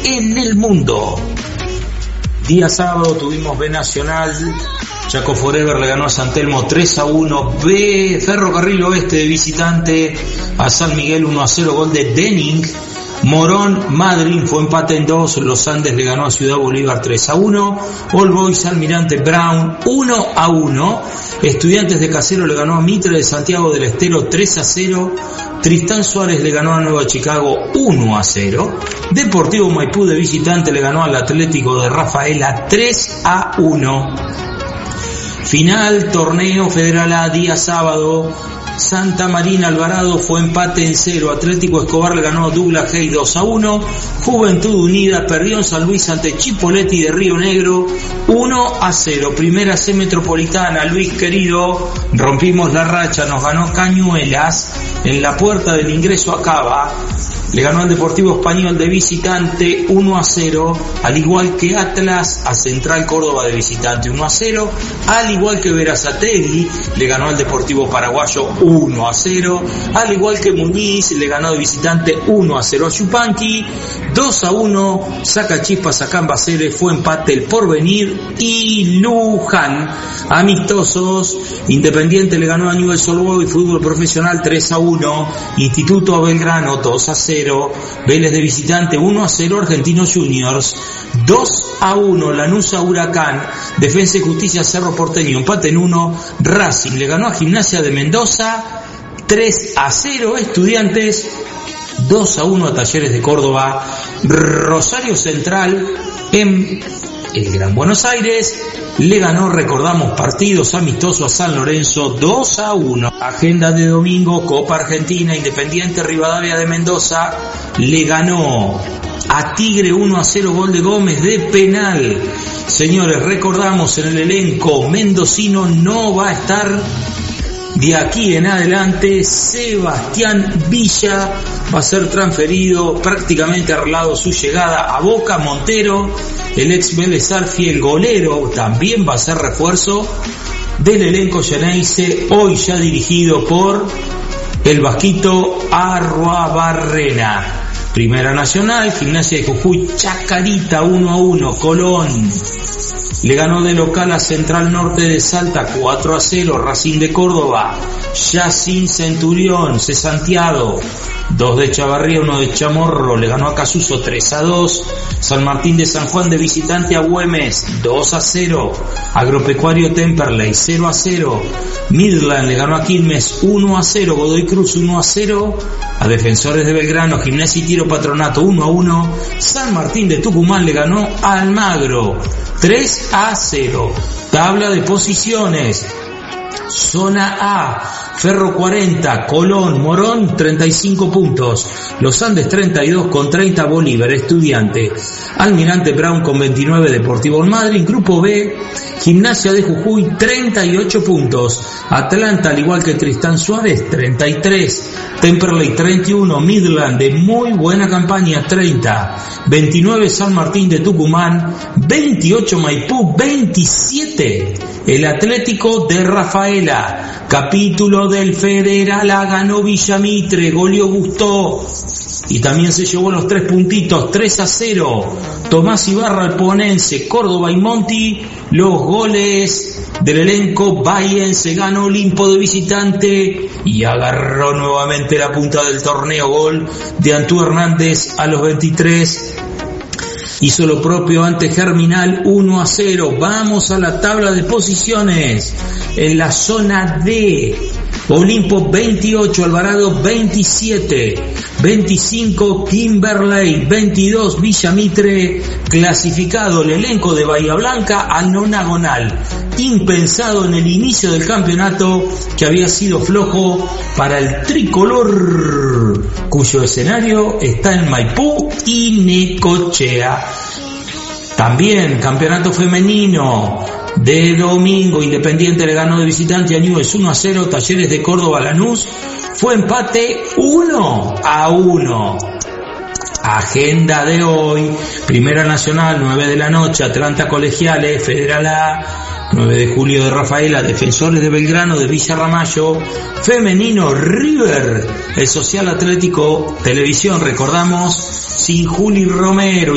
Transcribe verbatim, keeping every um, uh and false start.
en el mundo. Día sábado tuvimos B Nacional, Chaco Forever le ganó a San Telmo tres a uno, B Ferrocarril Oeste de visitante a San Miguel uno a cero, gol de Denning. Morón Madrid fue empate en dos, Los Andes le ganó a Ciudad Bolívar tres a uno, All Boys Almirante Brown uno a uno, Estudiantes de Casero le ganó a Mitre de Santiago del Estero tres a cero, Tristán Suárez le ganó a Nueva Chicago uno a cero, Deportivo Maipú de visitante le ganó al Atlético de Rafaela tres a uno. Final, torneo Federal A, día sábado. Santa Marina Alvarado fue empate en cero, Atlético Escobar le ganó a Douglas Hay dos a uno, Juventud Unida perdió en San Luis ante Chipoleti de Río Negro uno a cero, Primera C Metropolitana, Luis querido, rompimos la racha, nos ganó Cañuelas en la puerta del ingreso a Cava, le ganó al Deportivo Español de visitante uno a cero, al igual que Atlas a Central Córdoba de visitante uno a cero, al igual que Berazategui le ganó al Deportivo Paraguayo uno a cero, al igual que Muñiz le ganó de visitante uno a cero a Yupanqui, dos a uno, Sacachispas a Cambaceres, fue empate el Porvenir y Luján. Amistosos, Independiente le ganó a Newell's Old Boys Fútbol Profesional tres a uno, Instituto a Belgrano dos a cero, Vélez de visitante uno a cero, Argentinos Juniors dos a uno, Lanús a Huracán, Defensa y Justicia Cerro Porteño empate en uno, Racing le ganó a Gimnasia de Mendoza tres a cero, Estudiantes dos a uno a Talleres de Córdoba, Rosario Central en el Gran Buenos Aires le ganó, recordamos, partidos amistosos a San Lorenzo dos a uno. Agenda de domingo, Copa Argentina, Independiente Rivadavia de Mendoza le ganó a Tigre uno a cero, gol de Gómez de penal. Señores, recordamos, en el elenco mendocino no va a estar de aquí en adelante Sebastián Villa, va a ser transferido, prácticamente arreglado su llegada a Boca. Montero, el ex Vélez Arfi, el golero, también va a ser refuerzo del elenco Geneise, hoy ya dirigido por el vasquito Arruabarrena. Primera Nacional, Gimnasia de Jujuy, Chacarita uno a uno, Colón le ganó de local a Central Norte de Salta cuatro a cero, Racing de Córdoba, Yacín Centurión, Cesanteado, dos de Chavarría, uno de Chamorro, le ganó a Casuso tres a dos, San Martín de San Juan de visitante a Güemes dos a cero, Agropecuario Temperley cero a cero, Midland le ganó a Quilmes uno a cero, Godoy Cruz uno a cero, a Defensores de Belgrano, Gimnasia y Tiro Patronato uno a uno, San Martín de Tucumán le ganó a Almagro tres a cero. Tabla de posiciones. Zona A, Ferro cuarenta, Colón, Morón treinta y cinco puntos, Los Andes treinta y dos con treinta, Bolívar, Estudiante, Almirante Brown con veintinueve, Deportivo Madrid. Grupo B, Gimnasia de Jujuy treinta y ocho puntos, Atlanta al igual que Tristán Suárez treinta y tres, Temperley treinta y uno, Midland de muy buena campaña treinta, veintinueve San Martín de Tucumán, veintiocho Maipú, veintisiete el Atlético de Rafaela. Capítulo del Federal A, ganó Villamitre, goleó Gustó y también se llevó los tres puntitos, tres a cero. Tomás Ibarra Alponense, Córdoba y Monti, los goles del elenco bahiense. Ganó Olimpo de visitante y agarró nuevamente la punta del torneo, gol de Antú Hernández a los veintitrés. Hizo lo propio ante Germinal uno a cero. Vamos a la tabla de posiciones. En la zona D, Olimpo veintiocho, Alvarado veintisiete, veinticinco Kimberley, veintidós Villamitre. Clasificado el elenco de Bahía Blanca al nonagonal. Impensado en el inicio del campeonato, que había sido flojo para el tricolor, cuyo escenario está en Maipú y Necochea. También campeonato femenino de domingo, Independiente le ganó de visitante a Newell's uno a cero, Talleres de Córdoba Lanús fue empate uno a uno. Agenda de hoy, Primera Nacional, nueve de la noche, Atlanta Colegiales, Federal A, nueve de julio de Rafaela, Defensores de Belgrano de Villa Ramallo, femenino River, el Social Atlético Televisión, recordamos, sin Juli Romero.